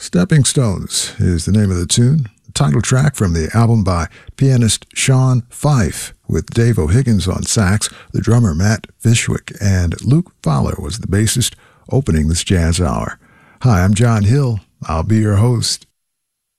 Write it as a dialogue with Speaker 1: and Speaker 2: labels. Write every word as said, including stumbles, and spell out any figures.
Speaker 1: Stepping Stones is the name of the tune, the title track from the album by pianist Sean Fife, with Dave O'Higgins on sax, the drummer Matt Fishwick, and Luke Fowler was the bassist opening this jazz hour. Hi, I'm John Hill. I'll be your host.